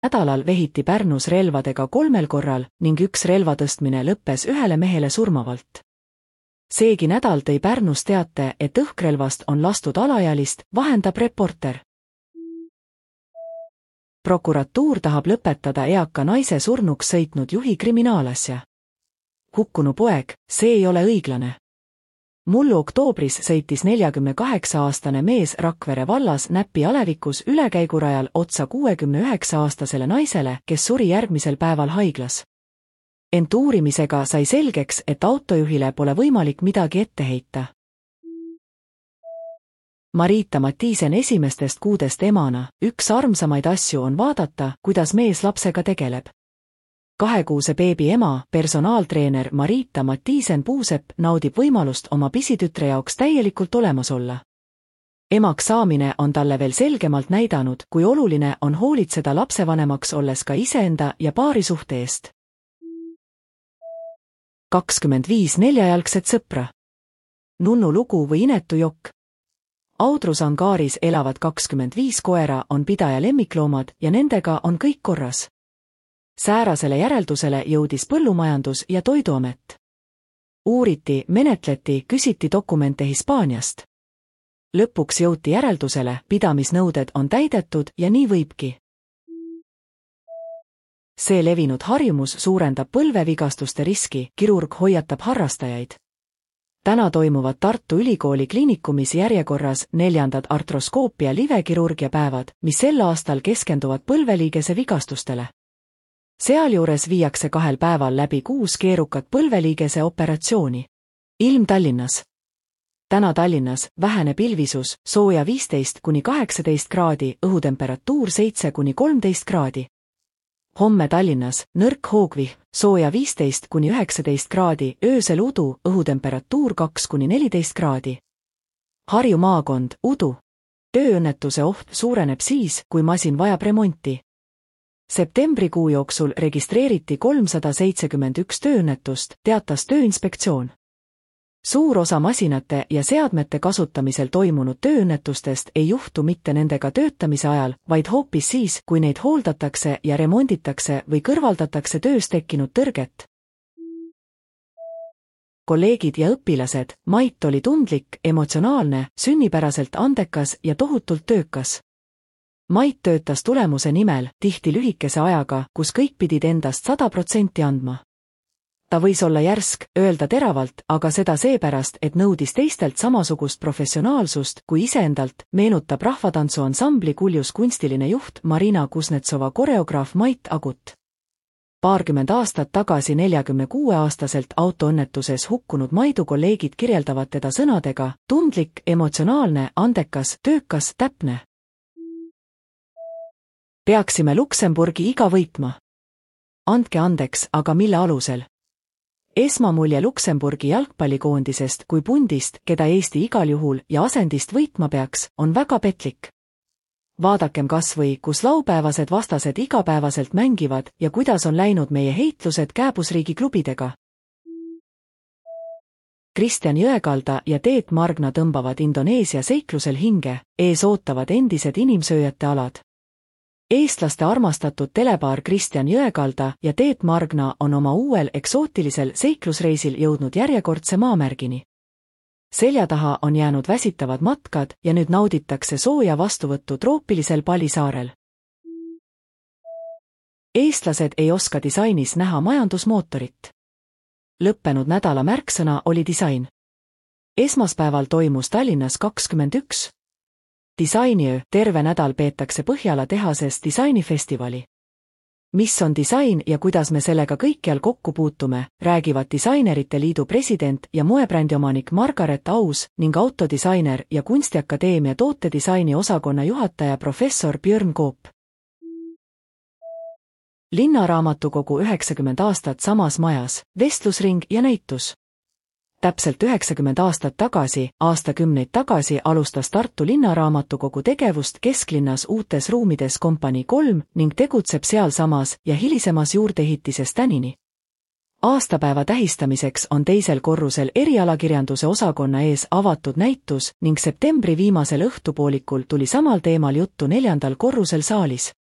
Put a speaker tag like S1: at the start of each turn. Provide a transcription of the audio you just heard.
S1: nädalal vehiti Pärnus relvadega 3 korral ning üks relvatõstmine lõppes ühele mehele surmavalt. Seegi nädal tõi Pärnus teate, et õhkrelvast on lastud alaealist, vahendab Reporter. Prokuratuur tahab lõpetada eaka naise surnuks sõitnud juhi kriminaalasja. Hukkunu poeg, see ei ole õiglane. Mullu oktoobris sõitis 48-aastane mees Rakvere vallas Näpi alevikus ülekäigurajal otsa 69-aastasele naisele, kes suri järgmisel päeval haiglas. Ent uurimisega sai selgeks, et autojuhile pole võimalik midagi ette heita. Marita Matiisen esimestest kuudest emana, üks armsamaid asju on vaadata, kuidas mees lapsega tegeleb. 2-kuuse beebi ema, personaaltreener Marita Matiisen-Puusepp naudib võimalust oma pisitütre jaoks täielikult olemas olla. Emaks saamine on talle veel selgemalt näidanud, kui oluline on hoolitseda lapsevanemaks olles ka iseenda ja paarisuhte eest. 25 neljajalgset sõpra. Nunnu lugu või inetu jokk. Audrus angaaris elavad 25 koera on pidaja lemmikloomad ja nendega on kõik korras. Säärasele järeldusele jõudis Põllumajandus- ja Toiduamet. Uuriti, menetleti, küsiti dokumente Hispaaniast. Lõpuks jõuti järeldusele, pidamisnõuded on täidetud ja nii võibki. See levinud harjumus suurendab põlvevigastuste riski, kirurg hoiatab harrastajaid. Täna toimuvad Tartu Ülikooli kliinikumis järjekorras 4. artroskoopia livekirurgia päevad, mis sel aastal keskenduvad põlveliigese vigastustele. Sealjuures viiakse 2 päeval läbi 6 keerukat põlveliigese operatsiooni. Ilm Tallinnas. Täna Tallinnas vähene pilvisus, sooja 15–18 kraadi, õhutemperatuur 7–13 kraadi. Homme Tallinnas nõrk hoogvihm, sooja 15–19 kraadi, öösel udu, õhutemperatuur 2–14 kraadi. Harju maakond, udu. Tööõnnetuse oht suureneb siis, kui masin vajab remonti. Septembrikuu jooksul registreeriti 371 tööõnnetust, teatas Tööinspektsioon. Suur osa masinate ja seadmete kasutamisel toimunud tööõnnetustest ei juhtu mitte nendega töötamise ajal, vaid hoopis siis, kui neid hooldatakse ja remonditakse või kõrvaldatakse töös tekkinud tõrget. Kolleegid ja õpilased, Mait oli tundlik, emotsionaalne, sünnipäraselt andekas ja tohutult töökas. Mait töötas tulemuse nimel, tihti lühikese ajaga, kus kõik pidid endast 100% andma. Ta võis olla järsk, öelda teravalt, aga seda seepärast, et nõudis teistelt samasugust professionaalsust kui iseendalt, meenutab rahvatantsuansambli Kuljus kunstiline juht Marina Kuznetsova koreograaf Mait Agut. Paarkümmend aastat tagasi 46-aastaselt autoõnnetuses hukkunud Maidu kolleegid kirjeldavad teda sõnadega: tundlik, emotsionaalne, andekas, töökas, täpne. Peaksime Luksemburgi iga võitma. Andke andeks, aga mille alusel? Esmamulje Luksemburgi jalgpallikoondisest kui pundist, keda Eesti igal juhul ja asendist võitma peaks, on väga petlik. Vaadakem kas või, kus laupäevased vastased igapäevaselt mängivad ja kuidas on läinud meie heitlused kääbusriigi klubidega. Kristjan Jõekalda ja Teet Margna tõmbavad Indoneesia seiklusel hinge, ees ootavad endised inimsööjate alad. Eestlaste armastatud telepaar Kristjan Jõekalda ja Teet Margna on oma uuel eksootilisel seiklusreisil jõudnud järjekordse maamärgini. Selja taha on jäänud väsitavad matkad ja nüüd nauditakse sooja vastuvõttu troopilisel Palisaarel. Eestlased ei oska disainis näha majandusmootorit. Lõppenud nädala märksõna oli disain. Esmaspäeval toimus Tallinnas 21. Disainiöö, terve nädal peetakse Põhjala tehases disainifestivali. Mis on disain ja kuidas me sellega kõikjal kokku puutume, räägivad Disainerite Liidu president ja moebrändiomanik Margaret Aus ning autodisainer ja Kunstiakadeemia tootedisaini osakonna juhataja professor Björn Koop. Linnaraamatukogu 90 aastat samas majas, vestlusring ja näitus. Täpselt 90 aastat tagasi, aastakümneid tagasi alustas Tartu Linnaraamatukogu tegevust kesklinnas uutes ruumides Kompanii 3 ning tegutseb sealsamas ja hilisemas juurdeehitises tänini. Aastapäeva tähistamiseks on teisel korrusel erialakirjanduse osakonna ees avatud näitus ning septembri viimasel õhtupoolikul tuli samal teemal juttu 4. korrusel saalis.